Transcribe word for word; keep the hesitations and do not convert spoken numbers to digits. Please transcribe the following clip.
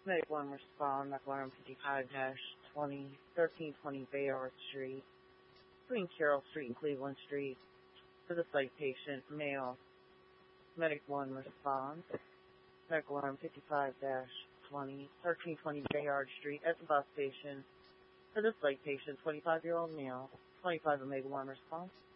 Medic one respond, McLaren fifty-five twenty, thirteen twenty Bayard Street, between Carroll Street and Cleveland Street. For the site patient, male. Medic one respond, Medic alarm fifty-five twenty, thirteen twenty Bayard Street at the bus station. For the site patient, twenty-five-year-old male, twenty-five Omega one response.